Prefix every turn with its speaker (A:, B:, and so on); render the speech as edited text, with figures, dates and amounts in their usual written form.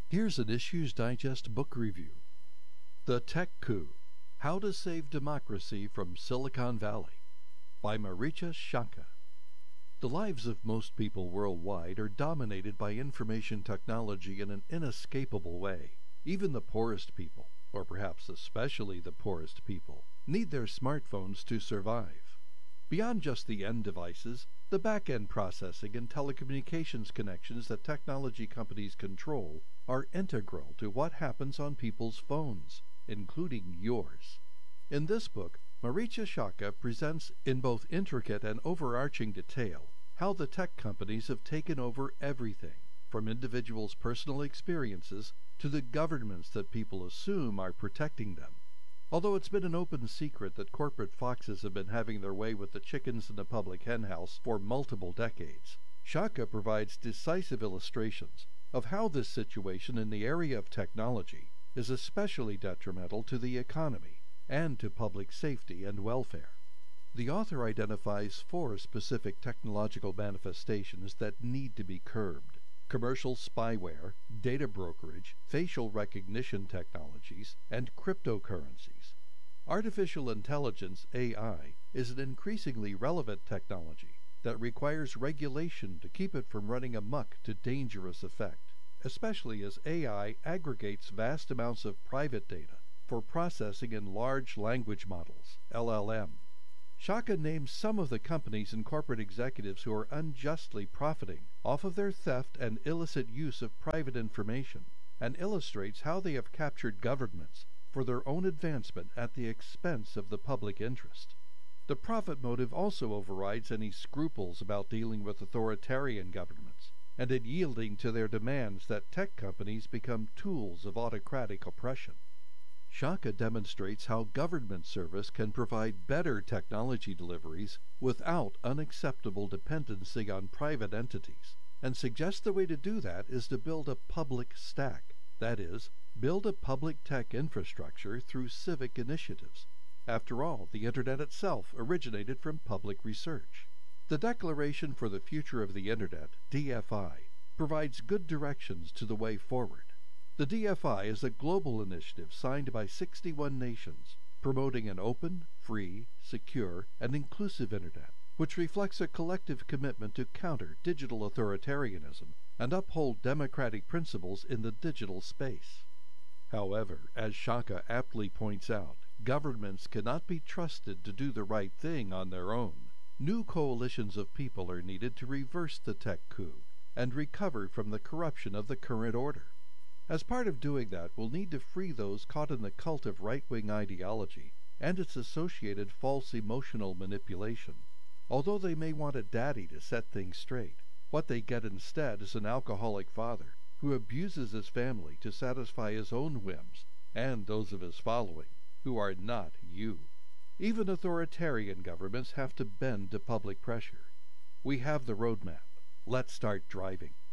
A: Here's an Issues Digest book review. The Tech Coup: How to Save Democracy from Silicon Valley by Maricha Shaka. The lives of most people worldwide are dominated by information technology in an inescapable way. Even the poorest people, or perhaps especially the poorest people, need their smartphones to survive. Beyond just the end devices, the back-end processing and telecommunications connections that technology companies control are integral to what happens on people's phones, including yours. In this book, Maricha Shaka presents in both intricate and overarching detail how the tech companies have taken over everything, from individuals' personal experiences to the governments that people assume are protecting them. Although it's been an open secret that corporate foxes have been having their way with the chickens in the public henhouse for multiple decades, Shaka provides decisive illustrations of how this situation in the area of technology is especially detrimental to the economy and to public safety and welfare. The author identifies 4 specific technological manifestations that need to be curbed: commercial spyware, data brokerage, facial recognition technologies, and cryptocurrencies. Artificial intelligence, AI, is an increasingly relevant technology that requires regulation to keep it from running amok to dangerous effect, especially as AI aggregates vast amounts of private data for processing in large language models, LLM. Shaka names some of the companies and corporate executives who are unjustly profiting off of their theft and illicit use of private information, and illustrates how they have captured governments for their own advancement at the expense of the public interest. The profit motive also overrides any scruples about dealing with authoritarian governments, and in yielding to their demands that tech companies become tools of autocratic oppression. Shaka demonstrates how government service can provide better technology deliveries without unacceptable dependency on private entities, and suggests the way to do that is to build a public stack, that is, build a public tech infrastructure through civic initiatives. After all, the Internet itself originated from public research. The Declaration for the Future of the Internet, DFI, provides good directions to the way forward. The DFI is a global initiative signed by 61 nations, promoting an open, free, secure, and inclusive Internet, which reflects a collective commitment to counter digital authoritarianism and uphold democratic principles in the digital space. However, as Shaka aptly points out, governments cannot be trusted to do the right thing on their own. New coalitions of people are needed to reverse the tech coup and recover from the corruption of the current order. As part of doing that, we'll need to free those caught in the cult of right-wing ideology and its associated false emotional manipulation. Although they may want a daddy to set things straight, what they get instead is an alcoholic father who abuses his family to satisfy his own whims and those of his following, who are not you. Even authoritarian governments have to bend to public pressure. We have the roadmap. Let's start driving.